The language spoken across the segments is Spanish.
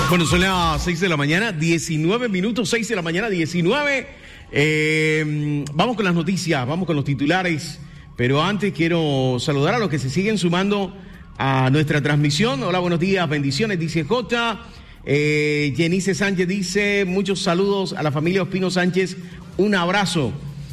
Bueno, son las 6 de la mañana, 19 minutos, 6 de la mañana, 19. Vamos con las noticias, vamos con los titulares, pero antes quiero saludar a los que se siguen sumando a nuestra transmisión. Hola, buenos días, bendiciones, dice J. Jenice Sánchez dice, muchos saludos a la familia Ospino Sánchez, un abrazo.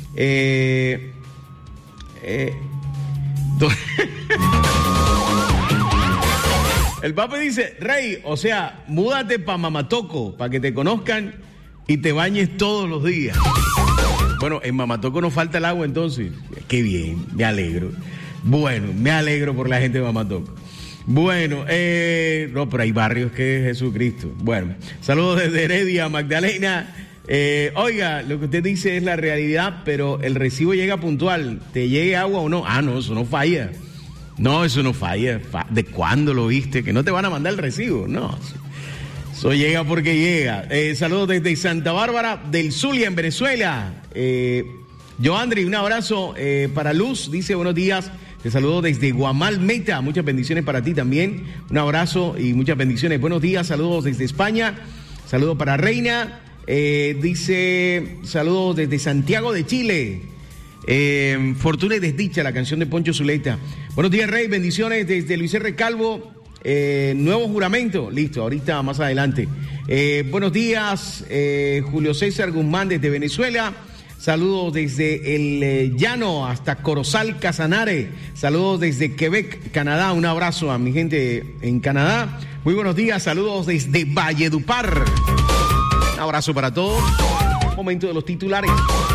El papi dice, Rey, o sea, múdate para Mamatoco, para que te conozcan y te bañes todos los días. Bueno, en Mamatoco no falta el agua entonces. Qué bien, me alegro. Bueno, me alegro por la gente de Mamatoco. Bueno, no, pero hay barrios que es Jesucristo. Bueno, saludos desde Heredia, Magdalena. Oiga, lo que usted dice es la realidad, pero el recibo llega puntual. ¿Te llegue agua o no? Ah, no, eso no falla. No, eso no falla. ¿De cuándo lo viste? Que no te van a mandar el recibo. No, eso llega porque llega. Saludos desde Santa Bárbara del Zulia, en Venezuela. Joandri, un abrazo para Luz. Dice, buenos días. Te saludo desde Guamal, Meta. Muchas bendiciones para ti también. Un abrazo y muchas bendiciones. Buenos días. Saludos desde España. Saludos para Reina. Dice, saludos desde Santiago de Chile. Fortuna y Desdicha, la canción de Poncho Zuleta. Buenos días, Rey, bendiciones desde Luis R. Calvo. Nuevo juramento, listo, ahorita más adelante. Buenos días, Julio César Guzmán desde Venezuela. Saludos desde el Llano hasta Corozal, Casanare. Saludos desde Quebec, Canadá. Un abrazo a mi gente en Canadá. Muy buenos días, saludos desde Valledupar. Un abrazo para todos. Momento de los titulares.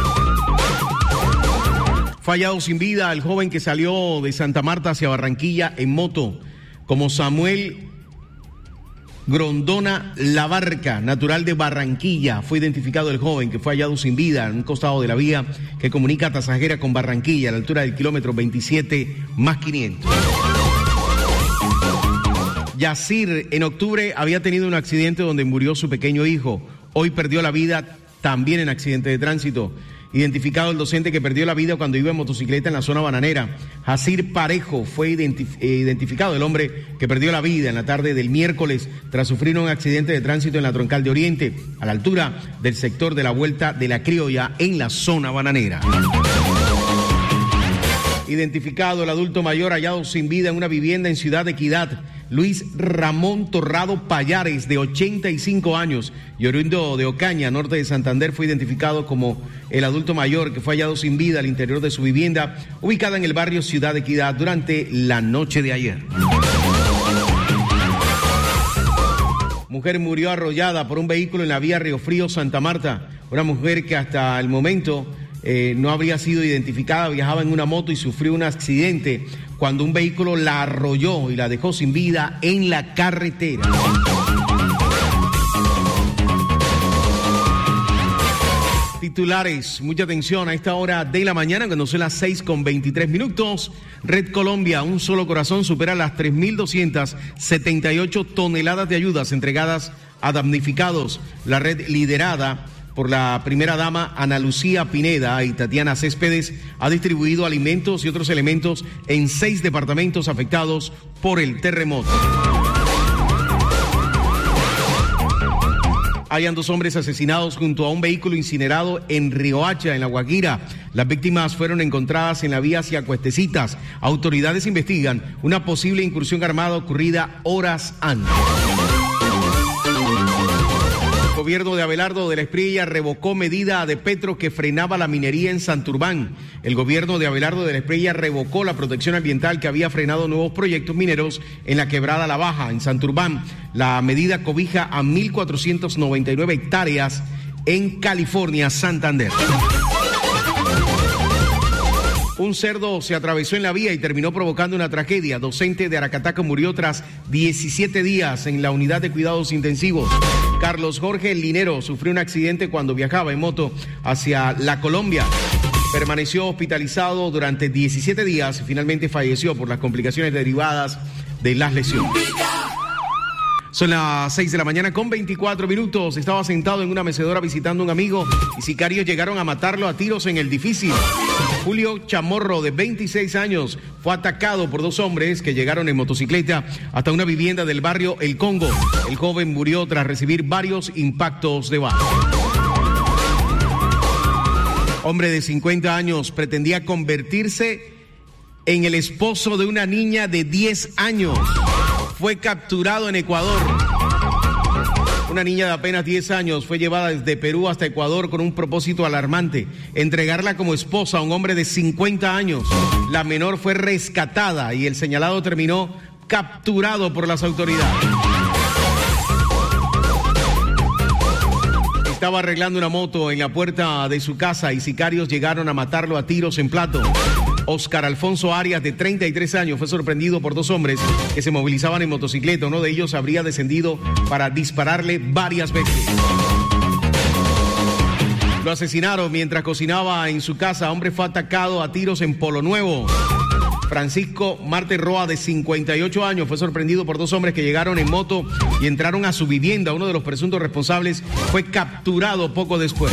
Fallado sin vida el joven que salió de Santa Marta hacia Barranquilla en moto, como Samuel Grondona Labarca, natural de Barranquilla. Fue identificado el joven que fue hallado sin vida en un costado de la vía que comunica Tasajera con Barranquilla, a la altura del kilómetro 27+500. Yacir, en octubre, había tenido un accidente donde murió su pequeño hijo. Hoy perdió la vida también en accidente de tránsito. Identificado el docente que perdió la vida cuando iba en motocicleta en la zona bananera. Yacir Parejo fue identificado el hombre que perdió la vida en la tarde del miércoles tras sufrir un accidente de tránsito en la Troncal de Oriente, a la altura del sector de la Vuelta de la Criolla en la zona bananera. Identificado el adulto mayor hallado sin vida en una vivienda en Ciudad Equidad. Luis Ramón Torrado Payares, de 85 años y oriundo de Ocaña, norte de Santander, fue identificado como el adulto mayor que fue hallado sin vida al interior de su vivienda, ubicada en el barrio Ciudad Equidad, durante la noche de ayer. Mujer murió arrollada por un vehículo en la vía Río Frío, Santa Marta. Una mujer que hasta el momento no habría sido identificada, viajaba en una moto y sufrió un accidente cuando un vehículo la arrolló y la dejó sin vida en la carretera. Titulares, mucha atención a esta hora de la mañana, cuando son las 6:23. Red Colombia, un solo corazón, supera las 3.278 toneladas de ayudas entregadas a damnificados. La red, liderada por la primera dama Ana Lucía Pineda y Tatiana Céspedes, ha distribuido alimentos y otros elementos en 6 departamentos afectados por el terremoto. Hayan 2 hombres asesinados junto a un vehículo incinerado en Riohacha, en La Guajira. Las víctimas fueron encontradas en la vía hacia Cuestecitas. Autoridades investigan una posible incursión armada ocurrida horas antes. El gobierno de Abelardo de la Espriella revocó medida de Petro que frenaba la minería en Santurbán. El gobierno de Abelardo de la Espriella revocó la protección ambiental que había frenado nuevos proyectos mineros en la Quebrada La Baja, en Santurbán. La medida cobija a 1.499 hectáreas en California, Santander. Un cerdo se atravesó en la vía y terminó provocando una tragedia. Docente de Aracataca murió tras 17 días en la unidad de cuidados intensivos. Carlos Jorge Linero sufrió un accidente cuando viajaba en moto hacia La Colombia. Permaneció hospitalizado durante 17 días y finalmente falleció por las complicaciones derivadas de las lesiones. Son las 6 de la mañana con 24 minutos. Estaba sentado en una mecedora visitando a un amigo y sicarios llegaron a matarlo a tiros en el difícil. Julio Chamorro, de 26 años, fue atacado por dos hombres que llegaron en motocicleta hasta una vivienda del barrio El Congo. El joven murió tras recibir varios impactos de bala. Hombre de 50 años pretendía convertirse en el esposo de una niña de 10 años. Fue capturado en Ecuador. Una niña de apenas 10 años fue llevada desde Perú hasta Ecuador con un propósito alarmante: entregarla como esposa a un hombre de 50 años. La menor fue rescatada y el señalado terminó capturado por las autoridades. Estaba arreglando una moto en la puerta de su casa y sicarios llegaron a matarlo a tiros en plato. Oscar Alfonso Arias, de 33 años, fue sorprendido por dos hombres que se movilizaban en motocicleta. Uno de ellos habría descendido para dispararle varias veces. Lo asesinaron mientras cocinaba en su casa. Hombre fue atacado a tiros en Polo Nuevo. Francisco Marte Roa, de 58 años, fue sorprendido por dos hombres que llegaron en moto y entraron a su vivienda. Uno de los presuntos responsables fue capturado poco después.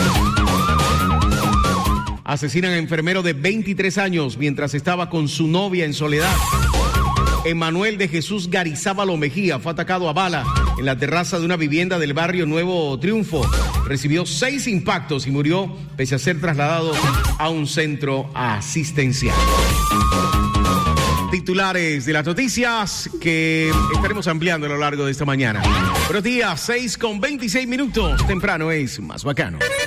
Asesinan a enfermero de 23 años mientras estaba con su novia en Soledad. Emanuel de Jesús Garizábalo Mejía fue atacado a bala en la terraza de una vivienda del barrio Nuevo Triunfo. Recibió 6 impactos y murió pese a ser trasladado a un centro asistencial. Titulares de las noticias que estaremos ampliando a lo largo de esta mañana. Buenos días, 6:26. Temprano es más bacano.